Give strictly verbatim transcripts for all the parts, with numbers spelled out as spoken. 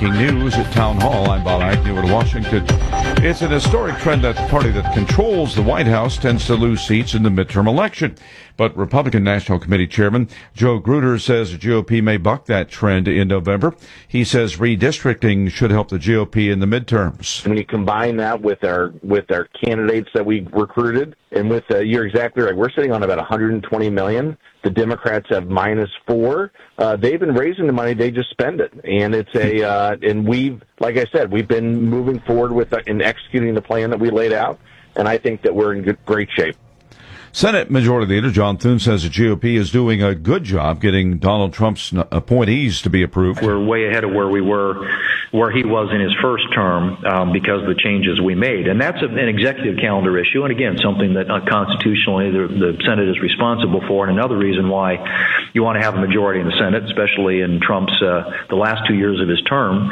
breaking news at Town Hall. I'm Bob Agnew in Washington. It's an historic trend that the party that controls the White House tends to lose seats in the midterm election. But Republican National Committee Chairman Joe Gruder says the G O P may buck that trend in November. He says redistricting should help the G O P in the midterms. When you combine that with our with our candidates that we recruited, and with uh, you're exactly right, we're sitting on about one hundred twenty million. The Democrats have minus four. Uh, they've been raising the money; they just spend it, and it's a uh, and we've, like I said, we've been moving forward with uh, in executing the plan that we laid out, and I think that we're in good, great shape. Senate Majority Leader John Thune says the G O P is doing a good job getting Donald Trump's appointees to be approved. We're way ahead of where we were, where he was in his first term um, because of the changes we made. And that's an executive calendar issue. And again, something that uh, constitutionally the, the Senate is responsible for. And another reason why you want to have a majority in the Senate, especially in Trump's uh, the last two years of his term.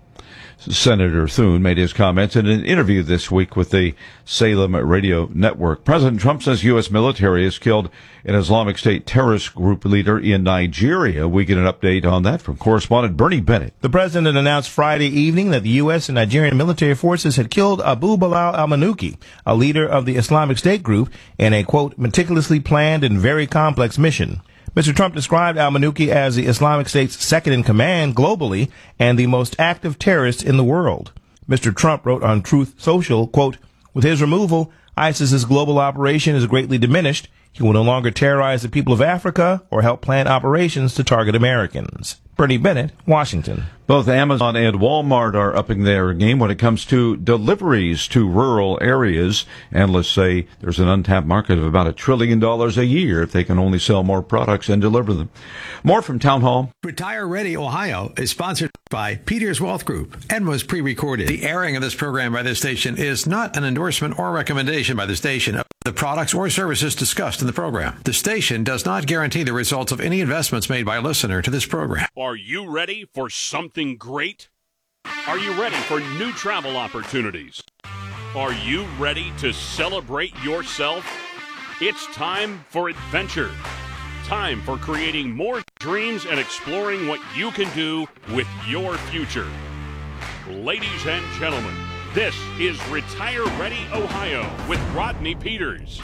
Senator Thune made his comments in an interview this week with the Salem Radio Network. President Trump says U S military has killed an Islamic State terrorist group leader in Nigeria. We get an update on that from correspondent Bernie Bennett. The president announced Friday evening that the U S and Nigerian military forces had killed Abu Bilal al-Manuki, a leader of the Islamic State group, in a, quote, meticulously planned and very complex mission. Mister Trump described al-Manuki as the Islamic State's second in command globally and the most active terrorist in the world. Mister Trump wrote on Truth Social, quote, with his removal, ISIS's global operation is greatly diminished. He will no longer terrorize the people of Africa or help plan operations to target Americans. Bernie Bennett, Washington. Both Amazon and Walmart are upping their game when it comes to deliveries to rural areas. Analysts say there's an untapped market of about a trillion dollars a year if they can only sell more products and deliver them. More from Town Hall. Retire Ready Ohio is sponsored by Peters Wealth Group and was pre-recorded. The airing of this program by this station is not an endorsement or recommendation by the station of the products or services discussed in the program. The station does not guarantee the results of any investments made by a listener to this program. Are you ready for something great? Are you ready for new travel opportunities? Are you ready to celebrate yourself? It's time for adventure. Time for creating more dreams and exploring what you can do with your future. Ladies and gentlemen, this is Retire Ready Ohio with Rodney Peters.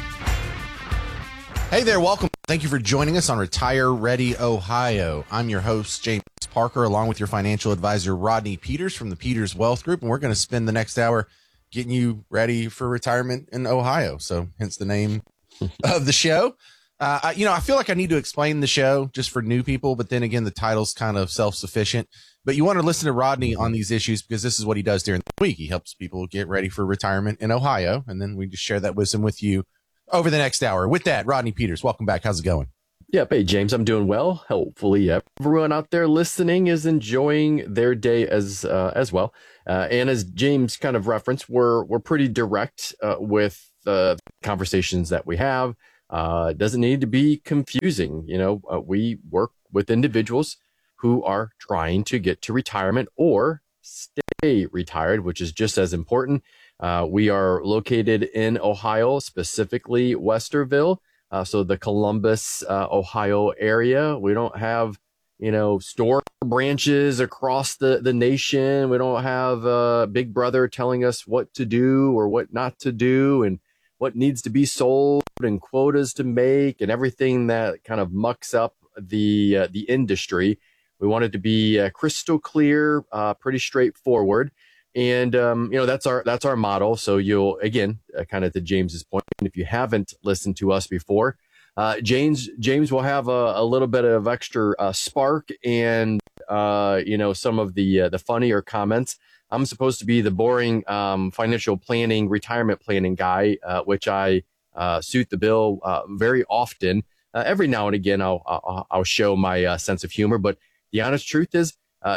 Hey there, welcome. Thank you for joining us on Retire Ready Ohio. I'm your host, James Parker, along with your financial advisor, Rodney Peters from the Peters Wealth Group, and we're going to spend the next hour getting you ready for retirement in Ohio, so hence the name of the show. Uh, I, you know, I feel like I need to explain the show just for new people, but then again, the title's kind of self-sufficient. But you want to listen to Rodney on these issues because this is what he does during the week. He helps people get ready for retirement in Ohio, and then we just share that wisdom with you over the next hour. With that, Rodney Peters, welcome back. How's it going? Yep. Hey, James, I'm doing well. Hopefully everyone out there listening is enjoying their day as uh, as well. Uh, and as James kind of referenced, we're we're pretty direct uh, with the conversations that we have. Uh, it doesn't need to be confusing. You know, uh, we work with individuals who are trying to get to retirement or stay retired, which is just as important. Uh, we are located in Ohio, specifically Westerville. Uh, so the Columbus, uh, Ohio area. We don't have, you know, store branches across the, the nation. We don't have uh, Big Brother telling us what to do or what not to do and what needs to be sold and quotas to make and everything that kind of mucks up the uh, the industry. We want it to be uh, crystal clear, uh, pretty straightforward. And, um, you know, that's our that's our model. So you'll, again, uh, kind of to James's point, if you haven't listened to us before, uh, James James will have a, a little bit of extra uh, spark and, uh, you know, some of the uh, the funnier comments. I'm supposed to be the boring um, financial planning, retirement planning guy, uh, which I uh, suit the bill uh, very often. Uh, every now and again, I'll, I'll, I'll show my uh, sense of humor. But the honest truth is, uh,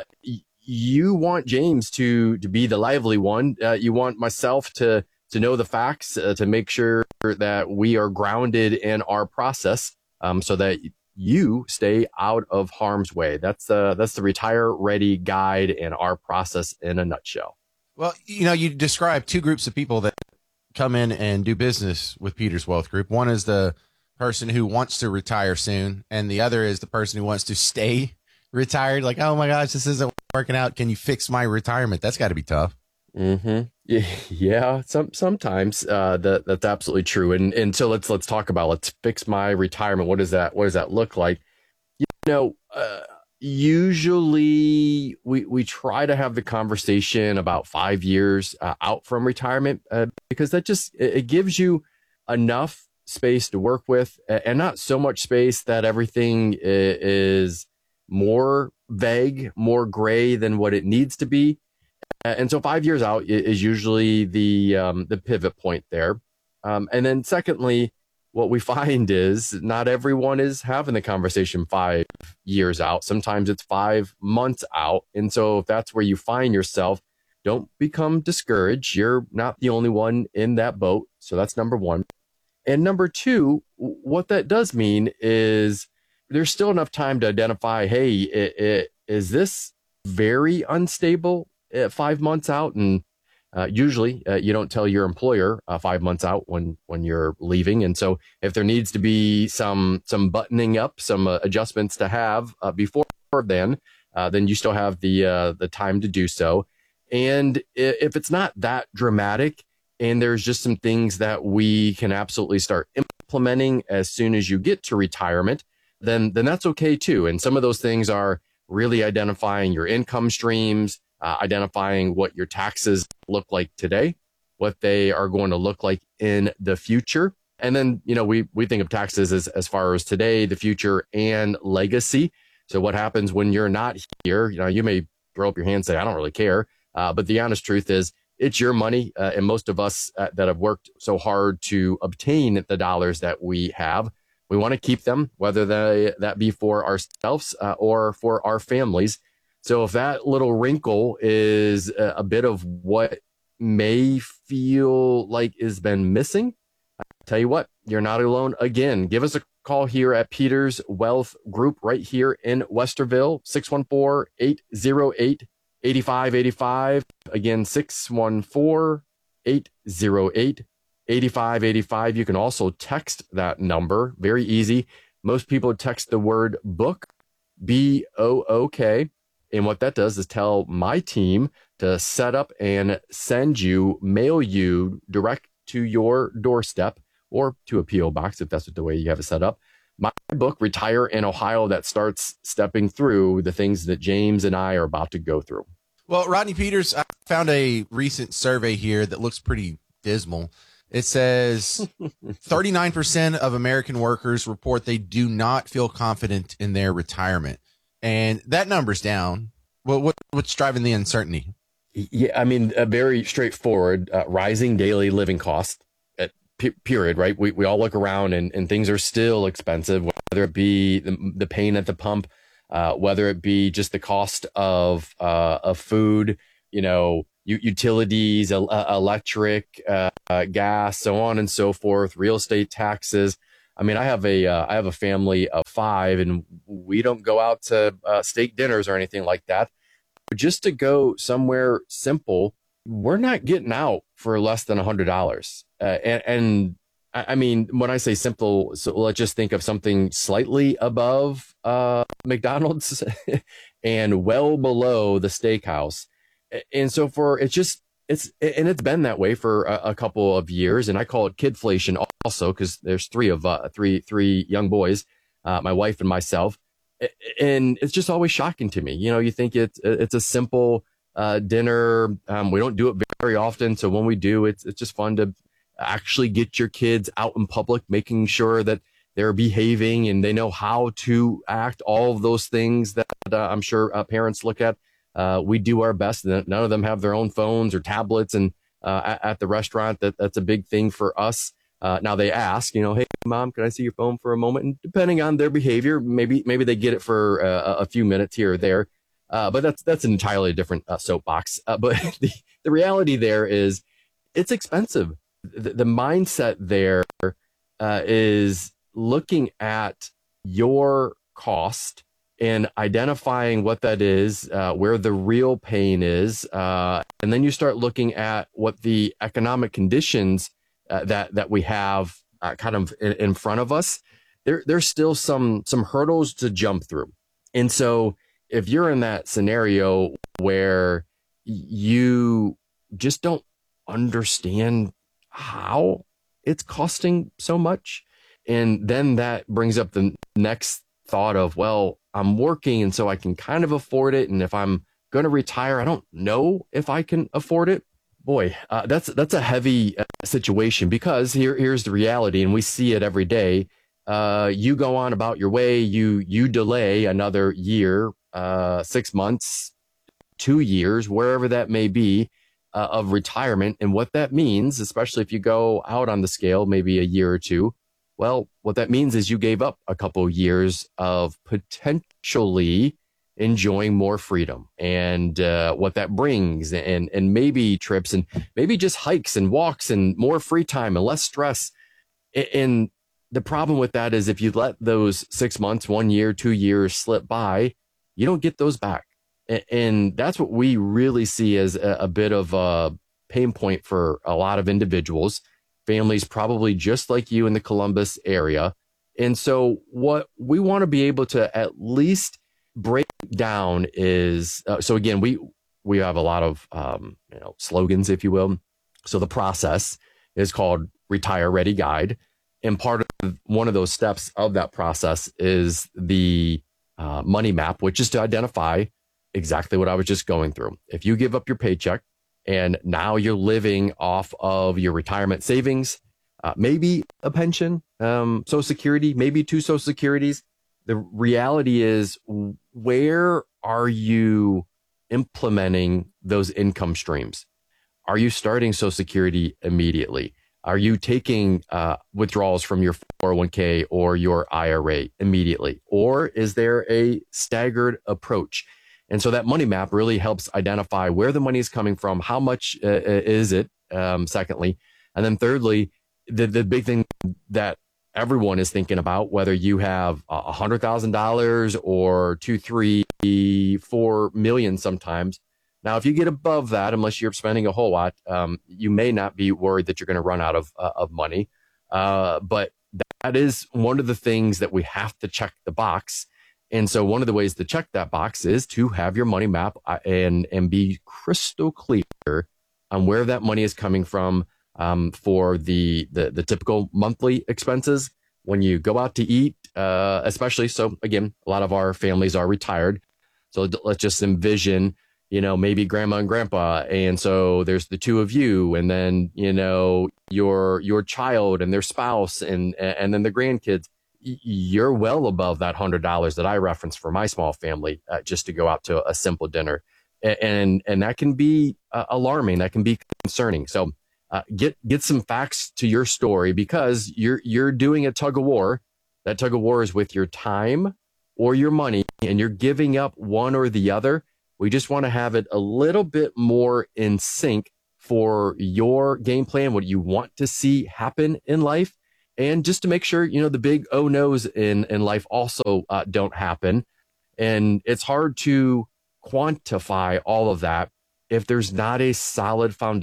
you want James to to be the lively one. Uh, you want myself to to know the facts, uh, to make sure that we are grounded in our process, um, so that you stay out of harm's way. That's uh, that's the Retire Ready guide and our process in a nutshell. Well, you know, you describe two groups of people that come in and do business with Peters Wealth Group. One is the person who wants to retire soon, and the other is the person who wants to stay retired. Like, oh my gosh, this isn't working out. Can you fix my retirement? That's got to be tough. Mm-hmm. Yeah, some sometimes uh, that that's absolutely true. And and so let's let's talk about let's fix my retirement. What does that what does that look like? You know, uh, usually we we try to have the conversation about five years uh, out from retirement uh, because that just it, it gives you enough space to work with, and not so much space that everything is more vague, more gray than what it needs to be. And so five years out is usually the um, the pivot point there. Um, and then secondly, what we find is not everyone is having the conversation five years out. Sometimes it's five months out. And so if that's where you find yourself, don't become discouraged. You're not the only one in that boat. So that's number one. And number two, what that does mean is there's still enough time to identify, hey, it, it, is this very unstable at five months out? And uh, usually uh, you don't tell your employer uh, five months out when when you're leaving. And so if there needs to be some some buttoning up, some uh, adjustments to have uh, before then, uh, then you still have the uh, the time to do so. And if it's not that dramatic, and there's just some things that we can absolutely start implementing as soon as you get to retirement, then then that's okay too. And some of those things are really identifying your income streams, uh, identifying what your taxes look like today, what they are going to look like in the future. And then, you know, we we think of taxes as, as far as today, the future, and legacy. So what happens when you're not here? You know, you may throw up your hand and say, I don't really care. Uh, but the honest truth is, it's your money. Uh, and most of us uh, that have worked so hard to obtain the dollars that we have, we want to keep them, whether they, that be for ourselves uh, or for our families. So if that little wrinkle is a, a bit of what may feel like has been missing, I'll tell you what, you're not alone. Again, give us a call here at Peters Wealth Group right here in Westerville, six one four, eight zero eight, eight five eight five. Again, six one four, eight zero eight, eight five eight five. You can also text that number. Very easy. Most people text the word book, B O O K. And what that does is tell my team to set up and send you, mail you direct to your doorstep or to a P O box if that's the way you have it set up. My book, Retire in Ohio, that starts stepping through the things that James and I are about to go through. Well, Rodney Peters, I found a recent survey here that looks pretty dismal. It says thirty-nine percent of American workers report they do not feel confident in their retirement. And that number's down. Well, what, what's driving the uncertainty? Yeah, I mean, a very straightforward, uh, rising daily living cost, at p- period, right? We we all look around and, and things are still expensive, whether it be the, the pain at the pump, uh, whether it be just the cost of uh, of food, you know, u- utilities, uh, electric, uh, uh, gas, so on and so forth, real estate taxes. I mean, I have a uh, I have a family of five, and we don't go out to uh, steak dinners or anything like that. But just to go somewhere simple, we're not getting out for less than a hundred dollars. Uh, and, and I mean, when I say simple, so let's just think of something slightly above uh, McDonald's and well below the steakhouse. And so for it's just. It's and it's been that way for a, a couple of years, and I call it kidflation also because there's three of uh, three three young boys, uh, my wife and myself, and it's just always shocking to me. You know, you think it's it's a simple uh, dinner. Um, we don't do it very often, so when we do, it's it's just fun to actually get your kids out in public, making sure that they're behaving and they know how to act. All of those things that uh, I'm sure uh, parents look at. Uh, we do our best. None of them have their own phones or tablets, and uh, at, at the restaurant, that that's a big thing for us. Uh, now they ask, you know, hey, mom, can I see your phone for a moment? And depending on their behavior, maybe maybe they get it for uh, a few minutes here or there. Uh, but that's that's an entirely different uh, soapbox. Uh, but the, the reality there is, it's expensive. The, the mindset there uh, is looking at your cost and identifying what that is, uh, where the real pain is, uh, and then you start looking at what the economic conditions uh, that that we have uh, kind of in, in front of us. There, there's still some some hurdles to jump through, and so if you're in that scenario where you just don't understand how it's costing so much, and then that brings up the next thought of, well, I'm working and so I can kind of afford it, and if I'm going to retire, I don't know if I can afford it. Boy, uh, that's that's a heavy uh, situation, because here here's the reality, and we see it every day. Uh, you go on about your way, you you delay another year, uh, six months, two years, wherever that may be, uh, of retirement, and what that means, especially if you go out on the scale, maybe a year or two. Well, what that means is you gave up a couple years of potentially enjoying more freedom, and uh, what that brings, and and maybe trips, and maybe just hikes and walks and more free time and less stress. And the problem with that is if you let those six months, one year, two years slip by, you don't get those back. And that's what we really see as a, a bit of a pain point for a lot of individuals, families probably just like you in the Columbus area. And so what we want to be able to at least break down is, uh, so again, we, we have a lot of, um, you know, slogans, if you will. So the process is called Retire Ready Guide. And part of one of those steps of that process is the uh, money map, which is to identify exactly what I was just going through. If you give up your paycheck and now you're living off of your retirement savings, uh, maybe a pension, um, Social Security, maybe two Social Securities, the reality is, where are you implementing those income streams? Are you starting Social Security immediately? Are you taking uh, withdrawals from your four oh one k or your I R A immediately? Or is there a staggered approach? And so that money map really helps identify where the money is coming from, how much uh, is it, um, secondly. And then thirdly, the, the big thing that everyone is thinking about, whether you have a hundred thousand dollars or two, three, four million sometimes. Now, if you get above that, unless you're spending a whole lot, um, you may not be worried that you're going to run out of uh, of money. Uh, but that is one of the things that we have to check the box. And so one of the ways to check that box is to have your money map and and be crystal clear on where that money is coming from. Um, for the, the, the typical monthly expenses when you go out to eat, uh, especially. So again, a lot of our families are retired. So let's just envision, you know, maybe grandma and grandpa. And so there's the two of you, and then, you know, your, your child and their spouse, and, and then the grandkids. You're well above that hundred dollars that I referenced for my small family, uh, just to go out to a simple dinner. And, and that can be uh, alarming. That can be concerning. So, Uh, get get some facts to your story, because you're you're doing a tug of war. That tug of war is with your time or your money, and you're giving up one or the other. We just want to have it a little bit more in sync for your game plan, what you want to see happen in life, and just to make sure, you know, the big oh no's in in life also uh, don't happen. And it's hard to quantify all of that if there's not a solid foundation,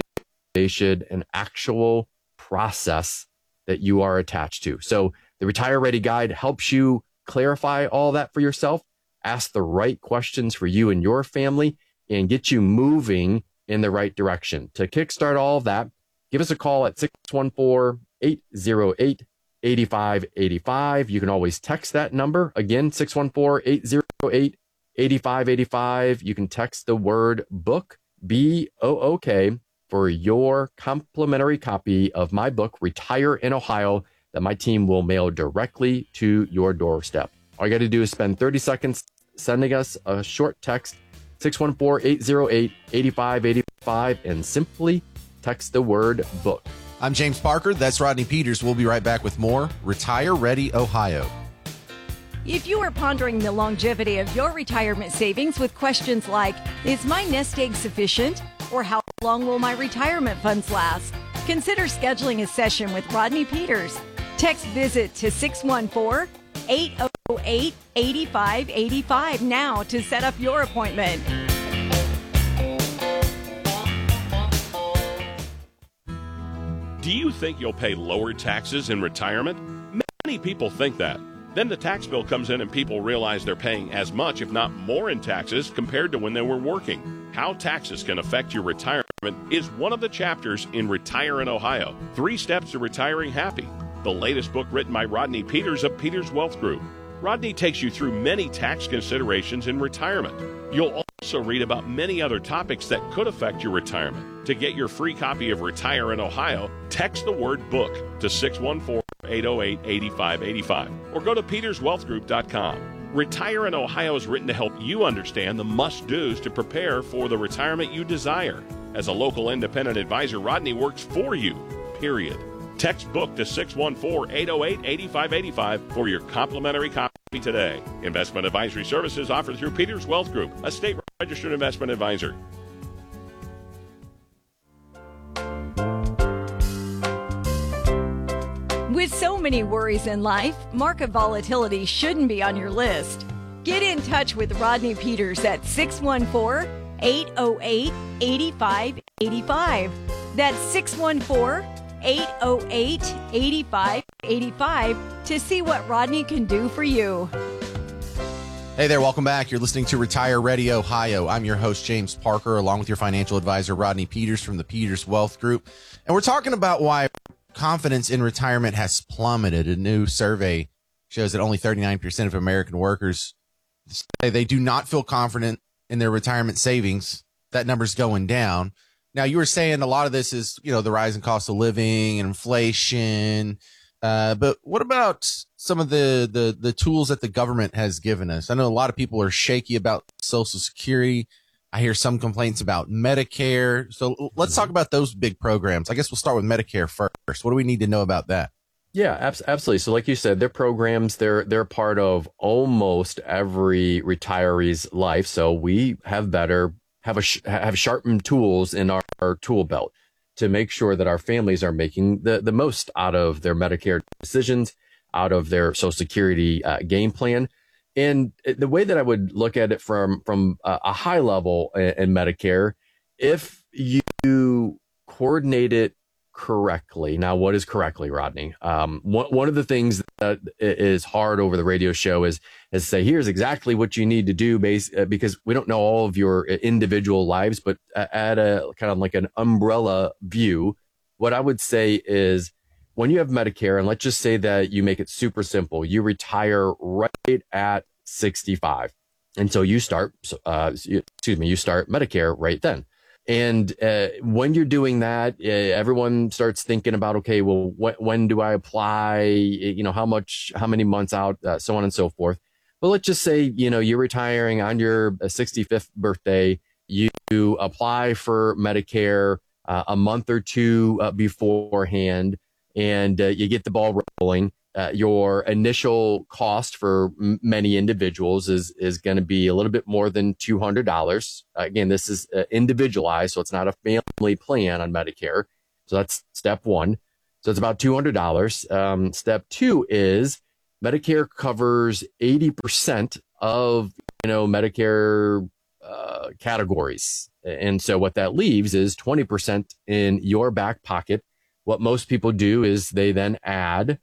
an actual process that you are attached to. So the Retire Ready Guide helps you clarify all that for yourself, ask the right questions for you and your family, and get you moving in the right direction. To kickstart all of that, give us a call at six one four, eight zero eight, eight five eight five. You can always text that number. Again, six one four, eight zero eight, eight five eight five. You can text the word book, B O O K, for your complimentary copy of my book, Retire in Ohio, that my team will mail directly to your doorstep. All you got to do is spend thirty seconds sending us a short text, six one four, eight zero eight, eight five eight five, and simply text the word book. I'm James Parker. That's Rodney Peters. We'll be right back with more Retire Ready Ohio. If you are pondering the longevity of your retirement savings with questions like, is my nest egg sufficient? Or how long will my retirement funds last? Consider scheduling a session with Rodney Peters. Text VISIT to six one four, eight zero eight, eight five eight five now to set up your appointment. Do you think you'll pay lower taxes in retirement? Many people think that. Then the tax bill comes in and people realize they're paying as much, if not more, in taxes compared to when they were working. How taxes can affect your retirement is one of the chapters in Retire in Ohio, Three Steps to Retiring Happy, the latest book written by Rodney Peters of Peters Wealth Group. Rodney takes you through many tax considerations in retirement. You'll also read about many other topics that could affect your retirement. To get your free copy of Retire in Ohio, text the word book to six one four, eight oh eight, eight five eight five or go to peters wealth group dot com. Retire in Ohio is written to help you understand the must-dos to prepare for the retirement you desire. As a local independent advisor, Rodney works for you, period. Text book to six one four, eight oh eight, eight five eight five for your complimentary copy today. Investment advisory services offered through Peters Wealth Group, a state-registered investment advisor. With so many worries in life, market volatility shouldn't be on your list. Get in touch with Rodney Peters at six one four, eight oh eight, eight five eight five. That's six one four, eight oh eight, eight five eight five to see what Rodney can do for you. Hey there, welcome back. You're listening to Retire Ready Ohio. I'm your host, James Parker, along with your financial advisor, Rodney Peters from the Peters Wealth Group. And we're talking about why confidence in retirement has plummeted. A new survey shows that only thirty-nine percent of American workers say they do not feel confident in their retirement savings. That number's going down. Now, you were saying a lot of this is, you know, the rising cost of living and inflation. Uh, but what about some of the, the, the tools that the government has given us? I know a lot of people are shaky about Social Security. I hear some complaints about Medicare. So let's talk about those big programs. I guess we'll start with Medicare first. What do we need to know about that? Yeah, ab- absolutely. So like you said, they're programs, they're, they're part of almost every retiree's life. So we have better, have a, sh- have sharpened tools in our, our tool belt to make sure that our families are making the, the most out of their Medicare decisions, out of their Social Security uh, game plan. And the way that I would look at it from, from a high level in, in Medicare, if you coordinate it correctly. Now, what is correctly, Rodney? Um, one, one of the things that is hard over the radio show is, is to say, here's exactly what you need to do base, uh, because we don't know all of your individual lives, but at a kind of like an umbrella view, what I would say is when you have Medicare, and let's just say that you make it super simple, you retire right at sixty-five. And so you start, uh, excuse me, you start Medicare right then. And uh, when you're doing that, uh, everyone starts thinking about, okay, well, wh- when do I apply? You know, how much, how many months out, uh, so on and so forth. But let's just say, you know, you're retiring on your sixty-fifth birthday. You apply for Medicare uh, a month or two uh, beforehand, and uh, you get the ball rolling. Uh, your initial cost for m- many individuals is is going to be a little bit more than two hundred dollars. Uh, again, this is uh, individualized, so it's not a family plan on Medicare. So that's step one. So it's about two hundred dollars. Um, step two is Medicare covers eighty percent of, you know, Medicare uh, categories. And so what that leaves is twenty percent in your back pocket. What most people do is they then add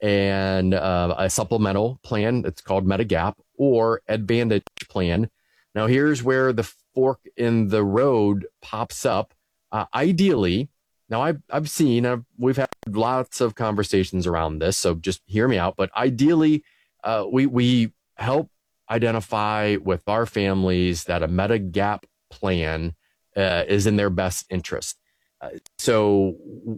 and uh, a supplemental plan. It's called Medigap or Advantage plan. Now, here's where the fork in the road pops up. Uh, ideally, now I've, I've seen, I've, we've had lots of conversations around this, so just hear me out. But ideally, uh, we, we help identify with our families that a Medigap plan uh, is in their best interest. Uh, so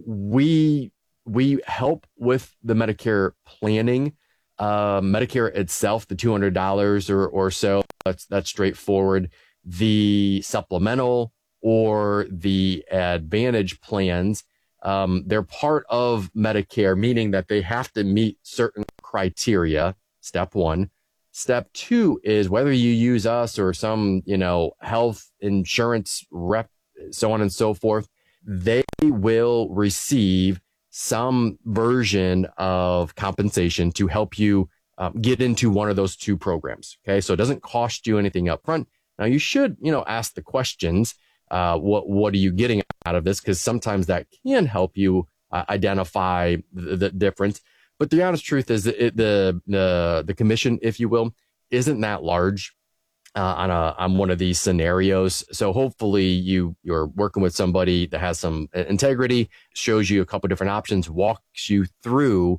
we We help with the Medicare planning, uh, Medicare itself, the two hundred dollars or, or so. That's, that's straightforward. The supplemental or the Advantage plans, um, they're part of Medicare, meaning that they have to meet certain criteria. Step one. Step two is whether you use us or some, you know, health insurance rep, so on and so forth, they will receive some version of compensation to help you um, get into one of those two programs. Okay. So it doesn't cost you anything up front. Now you should, you know, ask the questions. Uh, what, what are you getting out of this? Because sometimes that can help you uh, identify the, the difference. But the honest truth is that it, the, the, the commission, if you will, isn't that large. Uh, on a on one of these scenarios. So hopefully you you're working with somebody that has some integrity, shows you a couple different options, walks you through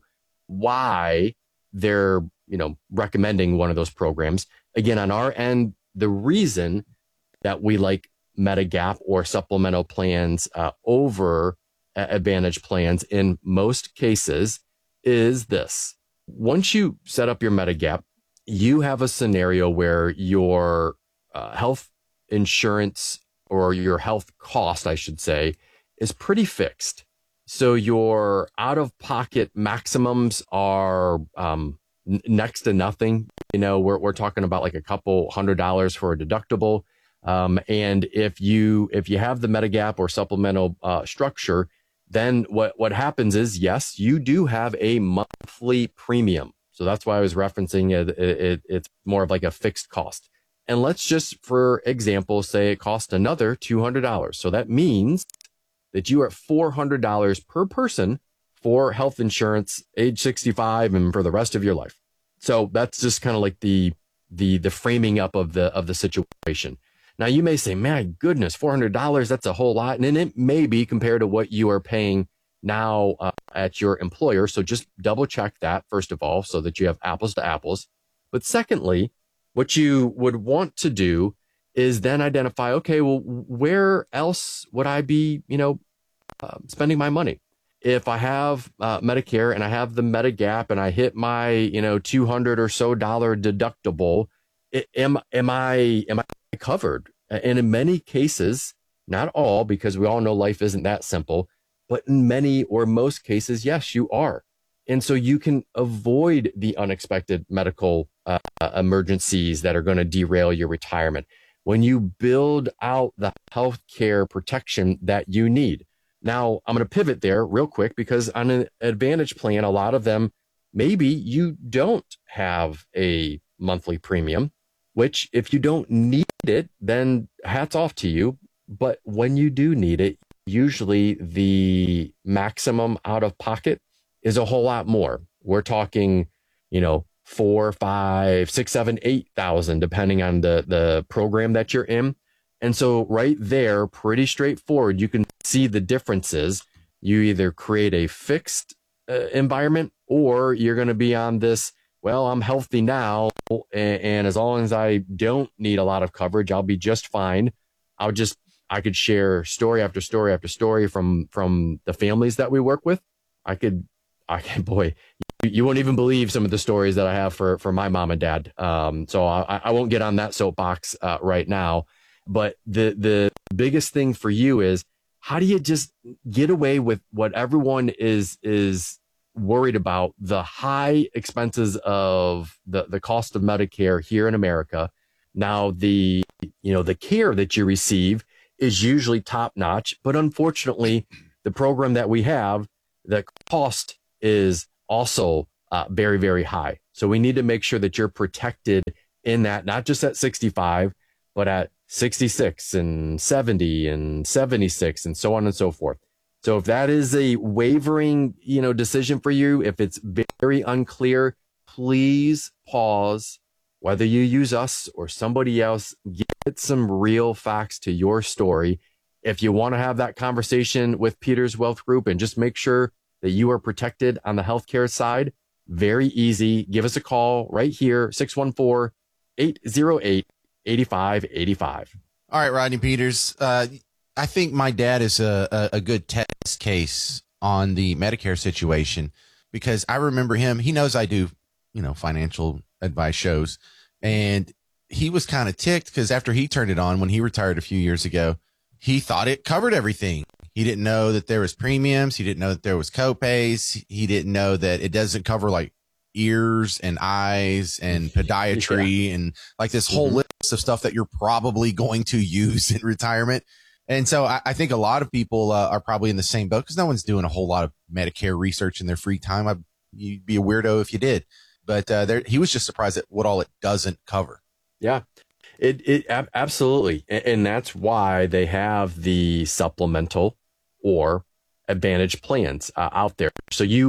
why they're, you know, recommending one of those programs. Again, on our end, the reason that we like Medigap or supplemental plans uh, over uh, Advantage plans in most cases is this. Once you set up your Medigap, you have a scenario where your uh, health insurance or your health cost, I should say, is pretty fixed. So your out-of-pocket maximums are um, n- next to nothing. You know, we're we're talking about like a couple hundred dollars for a deductible. Um, and if you if you have the Medigap or supplemental uh, structure, then what what happens is, yes, you do have a monthly premium. So that's why I was referencing it, it, it. It's more of like a fixed cost. And let's just, for example, say it costs another two hundred dollars. So that means that you are at four hundred dollars per person for health insurance, age sixty-five, and for the rest of your life. So that's just kind of like the the the framing up of the of the situation. Now you may say, "Man, goodness, four hundred dollars, that's a whole lot," and it may be compared to what you are paying now uh, at your employer. So just double check that, first of all, so that you have apples to apples. But secondly, what you would want to do is then identify, okay, well, where else would I be, you know, uh, spending my money? If I have uh, Medicare and I have the Medigap and I hit my, you know, two hundred or so dollar deductible, it, am, am I, am I covered? And in many cases, not all, because we all know life isn't that simple, but in many or most cases, yes, you are. And so you can avoid the unexpected medical uh, emergencies that are going to derail your retirement when you build out the healthcare protection that you need. Now, I'm going to pivot there real quick, because on an Advantage plan, a lot of them, maybe you don't have a monthly premium, which if you don't need it, then hats off to you. But when you do need it, usually the maximum out of pocket is a whole lot more. We're talking, you know, four, five, six, seven, eight thousand, depending on the, the program that you're in. And so right there, pretty straightforward. You can see the differences. You either create a fixed uh, environment, or you're going to be on this, well, I'm healthy now, and, and as long as I don't need a lot of coverage, I'll be just fine. I'll just I could share story after story after story from, from the families that we work with. I could, I can, boy, you, you won't even believe some of the stories that I have for, for my mom and dad. Um, so I, I won't get on that soapbox uh, right now. But the, the biggest thing for you is, how do you just get away with what everyone is, is worried about, the high expenses of the, the cost of Medicare here in America? Now, the, you know, the care that you receive is usually top notch, but unfortunately, the program that we have, the cost is also uh, very, very high. So we need to make sure that you're protected in that, not just at sixty-five, but at sixty-six and seventy and seventy-six and so on and so forth. So if that is a wavering, you know, decision for you, if it's very unclear, please pause. Whether you use us or somebody else, get some real facts to your story. If you want to have that conversation with Peters Wealth Group and just make sure that you are protected on the healthcare side, very easy. Give us a call right here, six one four, eight zero eight, eight five eight five. All right, Rodney Peters. Uh, I think my dad is a, a, a good test case on the Medicare situation, because I remember him. He knows I do, you know, financial advice shows, and he was kind of ticked because after he turned it on when he retired a few years ago, he thought it covered everything. He didn't know that there was premiums. He didn't know that there was copays. He didn't know that it doesn't cover like ears and eyes and podiatry yeah. and like this whole mm-hmm. list of stuff that you're probably going to use in retirement. And so I, I think a lot of people uh, are probably in the same boat, because no one's doing a whole lot of Medicare research in their free time. I'd, you'd be a weirdo if you did. But uh, there, he was just surprised at what all it doesn't cover. Yeah, it it ab- absolutely, and, and that's why they have the supplemental or Advantage plans uh, out there. So you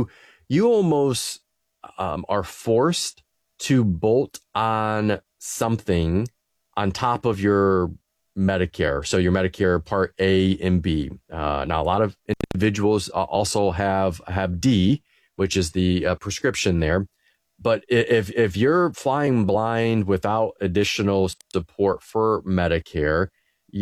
you almost um, are forced to bolt on something on top of your Medicare. So your Medicare Part A and B. Uh, now, a lot of individuals also have have D, which is the uh, prescription there. But if if you're flying blind without additional support for Medicare,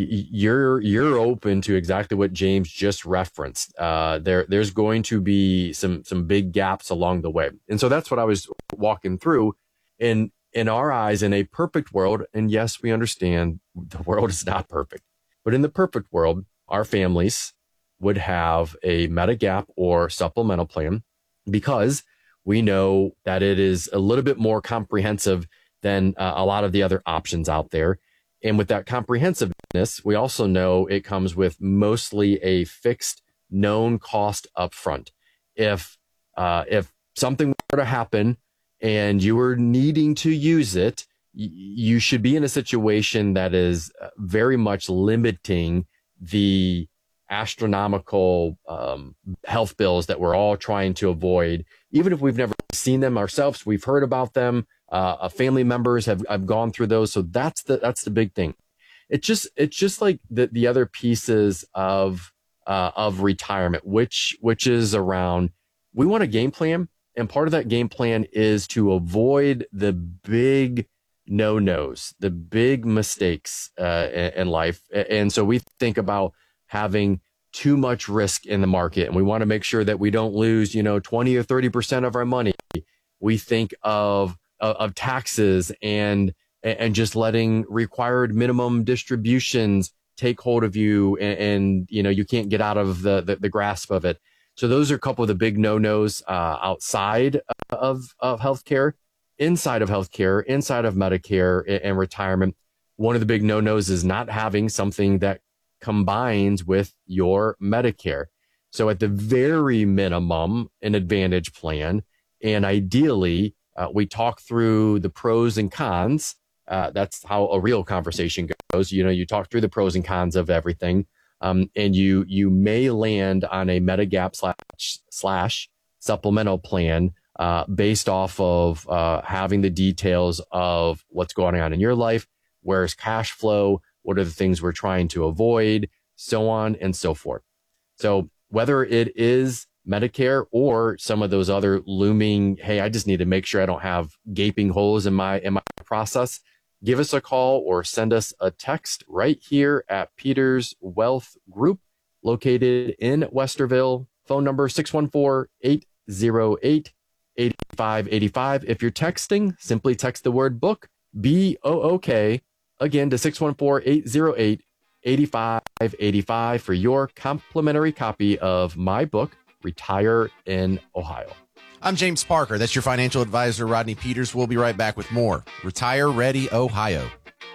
you're you're open to exactly what James just referenced. Uh, there there's going to be some some big gaps along the way, and so that's what I was walking through. In in our eyes, in a perfect world, and yes, we understand the world is not perfect, but in the perfect world, our families would have a Medigap or supplemental plan because we know that it is a little bit more comprehensive than uh, a lot of the other options out there. And with that comprehensiveness, we also know it comes with mostly a fixed known cost upfront. If uh, if something were to happen and you were needing to use it, y- you should be in a situation that is very much limiting the astronomical um, health bills that we're all trying to avoid. Even if we've never seen them ourselves, we've heard about them. Uh, family members have, have gone through those. So that's the, that's the big thing. It's just, it's just like the, the other pieces of, uh, of retirement, which, which is around, we want a game plan. And part of that game plan is to avoid the big no-nos, the big mistakes, uh, in, in life. And so we think about having too much risk in the market, and we want to make sure that we don't lose, you know, twenty or thirty percent of our money. We think of, of taxes and and just letting required minimum distributions take hold of you, and, and you know you can't get out of the, the the grasp of it. So those are a couple of the big no-nos uh, outside of of healthcare, inside of healthcare, inside of Medicare and, and retirement. One of the big no-nos is not having something that combines with your Medicare. So at the very minimum, an Advantage plan, and ideally. Uh, we talk through the pros and cons. Uh, that's how a real conversation goes. You know, you talk through the pros and cons of everything, um, and you you may land on a Medigap slash slash supplemental plan uh, based off of uh, having the details of what's going on in your life, where's cash flow, what are the things we're trying to avoid, so on and so forth. So whether it is Medicare or some of those other looming, hey, I just need to make sure I don't have gaping holes in my in my process, give us a call or send us a text right here at Peters Wealth Group, located in Westerville. Phone number six one four, eight zero eight, eight five eight five. If you're texting, simply text the word book, B O O K, again to six one four, eight zero eight, eight five eight five for your complimentary copy of my book, Retire in Ohio. I'm James Parker. That's your financial advisor, Rodney Peters. We'll be right back with more Retire Ready Ohio.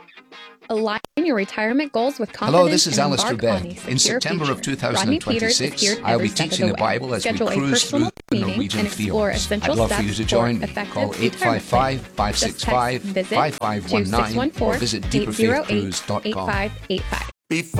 Align your retirement goals with confidence. Hello, this is and Alistair embark Beck. on a In secure September future. of two thousand twenty-six, Rodney I'll be Peters is every teaching the step of the way. Bible as Schedule we a cruise through personal the meeting Norwegian and explore fjords. essential I'd love for steps you to for join me. effective Call eight five five, five six five, five five one nine or visit deeper faith cruise dot com. eight five eight five. Before